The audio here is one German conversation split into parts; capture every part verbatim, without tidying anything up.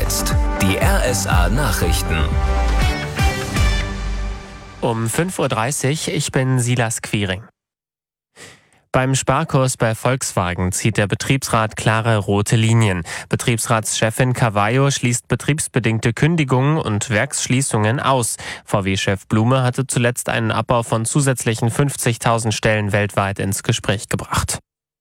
jetzt die R S A-Nachrichten. Um fünf Uhr dreißig, ich bin Silas Quiring. Beim Sparkurs bei Volkswagen zieht der Betriebsrat klare rote Linien. Betriebsratschefin Cavallo schließt betriebsbedingte Kündigungen und Werksschließungen aus. V W-Chef Blume hatte zuletzt einen Abbau von zusätzlichen fünfzigtausend Stellen weltweit ins Gespräch gebracht.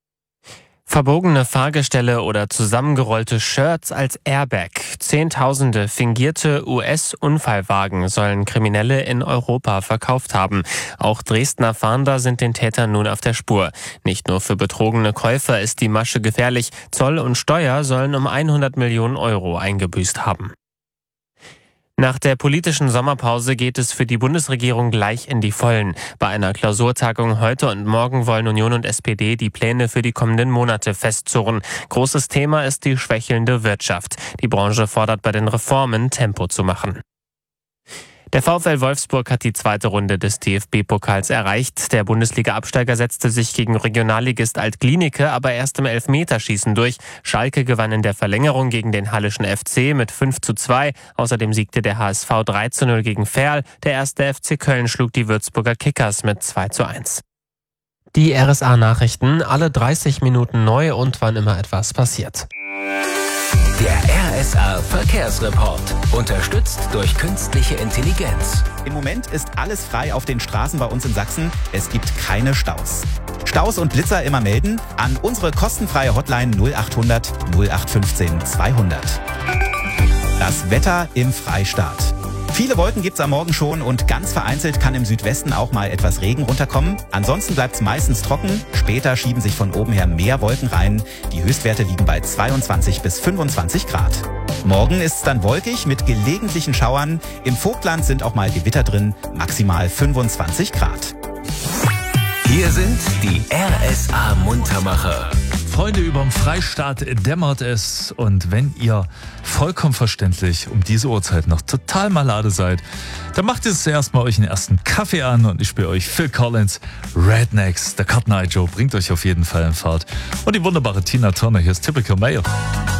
Verbogene Fahrgestelle oder zusammengerollte Shirts als Airbag. Zehntausende fingierte U S-Unfallwagen sollen Kriminelle in Europa verkauft haben. Auch Dresdner Fahnder sind den Tätern nun auf der Spur. Nicht nur für betrogene Käufer ist die Masche gefährlich. Zoll und Steuer sollen um hundert Millionen Euro eingebüßt haben. Nach der politischen Sommerpause geht es für die Bundesregierung gleich in die Vollen. Bei einer Klausurtagung heute und morgen wollen Union und S P D die Pläne für die kommenden Monate festzurren. Großes Thema ist die schwächelnde Wirtschaft. Die Branche fordert bei den Reformen Tempo zu machen. Der VfL Wolfsburg hat die zweite Runde des D F B-Pokals erreicht. Der Bundesliga-Absteiger setzte sich gegen Regionalligist Alt-Glienicke aber erst im Elfmeterschießen durch. Schalke gewann in der Verlängerung gegen den Hallischen F C mit fünf zu zwei. Außerdem siegte der H S V drei zu null gegen Verl. Der erste F C Köln schlug die Würzburger Kickers mit zwei zu eins. Die R S A-Nachrichten, alle dreißig Minuten neu und wann immer etwas passiert. Der R S A-Verkehrsreport, unterstützt durch künstliche Intelligenz. Im Moment ist alles frei auf den Straßen bei uns in Sachsen. Es gibt keine Staus. Staus und Blitzer immer melden an unsere kostenfreie Hotline null achthundert null acht fünfzehn zweihundert. Das Wetter im Freistaat. Viele Wolken gibt's am Morgen schon und ganz vereinzelt kann im Südwesten auch mal etwas Regen runterkommen. Ansonsten bleibt's meistens trocken. Später schieben sich von oben her mehr Wolken rein. Die Höchstwerte liegen bei zweiundzwanzig bis fünfundzwanzig Grad. Morgen ist's dann wolkig mit gelegentlichen Schauern. Im Vogtland sind auch mal Gewitter drin, maximal fünfundzwanzig Grad. Hier sind die R S A-Muntermacher. Freunde, überm Freistaat dämmert es und wenn ihr vollkommen verständlich um diese Uhrzeit noch total malade seid, dann macht ihr zuerst mal euch einen ersten Kaffee an und ich spiele euch Phil Collins, Rednecks, der Cotton Eye Joe bringt euch auf jeden Fall in Fahrt und die wunderbare Tina Turner, hier ist Typical Male.